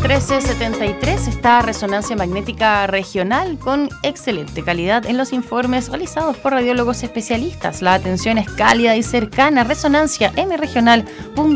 1373 está Resonancia Magnética Regional con excelente calidad en los informes realizados por radiólogos especialistas. La atención es cálida y cercana. ResonanciaMregional.cl.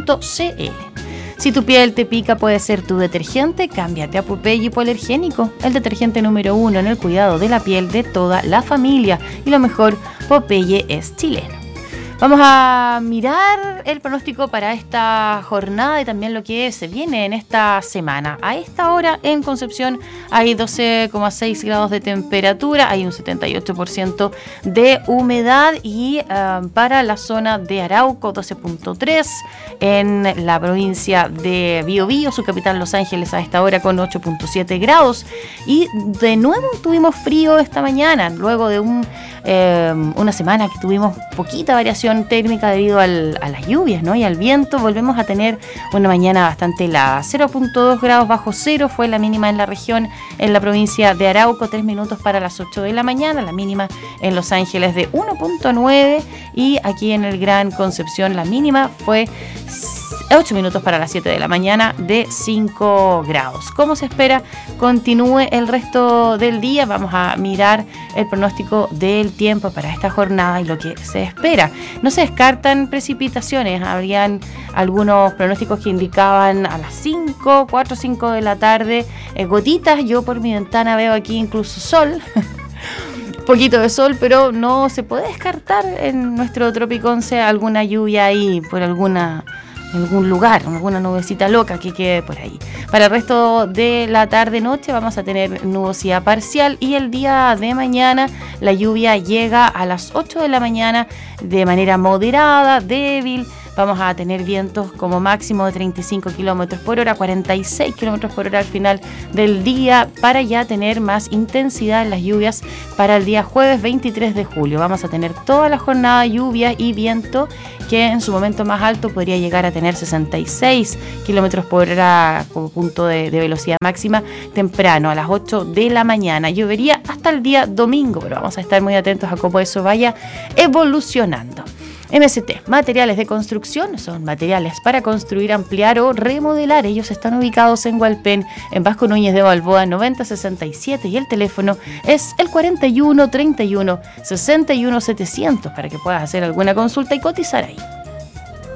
Si tu piel te pica, puede ser tu detergente. Cámbiate a Popeye Hipoalergénico, el detergente número 1 en el cuidado de la piel de toda la familia. Y lo mejor, Popeye es chileno. Vamos a mirar el pronóstico para esta jornada y también lo que se viene en esta semana. A esta hora en Concepción hay 12,6 grados de temperatura, hay un 78% de humedad y para la zona de Arauco 12,3, en la provincia de Biobío, su capital Los Ángeles a esta hora con 8,7 grados. Y de nuevo tuvimos frío esta mañana, luego de una semana que tuvimos poquita variación térmica debido a las lluvias, ¿no? Y al viento. Volvemos a tener una mañana bastante helada. 0,2 grados bajo cero fue la mínima en la región, en la provincia de Arauco, 3 minutos para las 8 de la mañana, la mínima en Los Ángeles de 1,9 y aquí en el Gran Concepción la mínima fue 8 minutos para las 7 de la mañana de 5 grados. ¿Cómo se espera continúe el resto del día? Vamos a mirar el pronóstico del tiempo para esta jornada y lo que se espera. No se descartan precipitaciones. Habrían algunos pronósticos que indicaban a las 4 o 5 de la tarde, gotitas. Yo por mi ventana veo aquí incluso sol. Poquito de sol, pero no se puede descartar en nuestro Tropiconce alguna lluvia ahí por en algún lugar, alguna nubecita loca que quede por ahí. Para el resto de la tarde-noche vamos a tener nubosidad parcial y el día de mañana la lluvia llega a las 8 de la mañana de manera moderada, débil. Vamos a tener vientos como máximo de 35 kilómetros por hora, 46 kilómetros por hora al final del día, para ya tener más intensidad en las lluvias para el día jueves 23 de julio. Vamos a tener toda la jornada lluvia y viento que en su momento más alto podría llegar a tener 66 kilómetros por hora como punto de velocidad máxima temprano, a las 8 de la mañana. Llovería hasta el día domingo, pero vamos a estar muy atentos a cómo eso vaya evolucionando. MST, materiales de construcción, son materiales para construir, ampliar o remodelar. Ellos están ubicados en Hualpén, en Vasco Núñez de Balboa 9067 y el teléfono es el 41 31 61 700 para que puedas hacer alguna consulta y cotizar ahí.